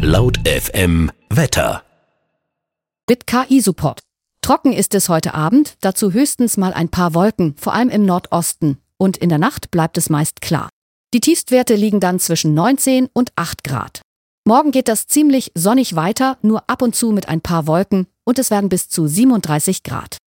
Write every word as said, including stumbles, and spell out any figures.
Laut F M Wetter. Mit K I-Support. Trocken ist es heute Abend, dazu höchstens mal ein paar Wolken, vor allem im Nordosten. Und in der Nacht bleibt es meist klar. Die Tiefstwerte liegen dann zwischen neunzehn und acht Grad. Morgen geht das ziemlich sonnig weiter, nur ab und zu mit ein paar Wolken, und es werden bis zu siebenunddreißig Grad.